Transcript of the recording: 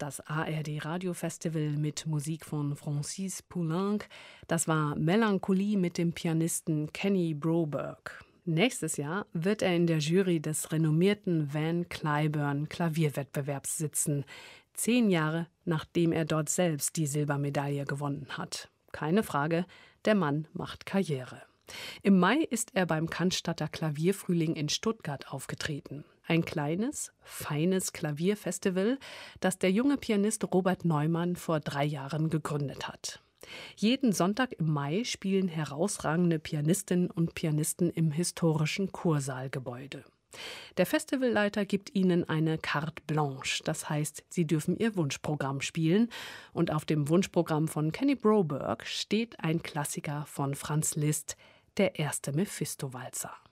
das ARD Radiofestival mit Musik von Francis Poulenc. Das war Melancholie mit dem Pianisten Kenny Broberg. Nächstes Jahr wird er in der Jury des renommierten Van Cliburn Klavierwettbewerbs sitzen. 10 Jahre, nachdem er dort selbst die Silbermedaille gewonnen hat. Keine Frage, der Mann macht Karriere. Im Mai ist er beim Cannstatter Klavierfrühling in Stuttgart aufgetreten. Ein kleines, feines Klavierfestival, das der junge Pianist Robert Neumann vor 3 Jahren gegründet hat. Jeden Sonntag im Mai spielen herausragende Pianistinnen und Pianisten im historischen Kursaalgebäude. Der Festivalleiter gibt ihnen eine Carte Blanche, das heißt, sie dürfen ihr Wunschprogramm spielen. Und auf dem Wunschprogramm von Kenny Broberg steht ein Klassiker von Franz Liszt, der erste Mephisto-Walzer.